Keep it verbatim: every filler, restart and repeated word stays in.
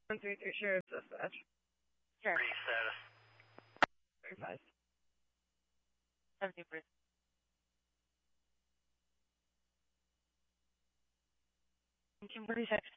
One, three, three, sure, it's dispatch. Sure. Three status. Thirty-five. seventy percent. Kimberly six.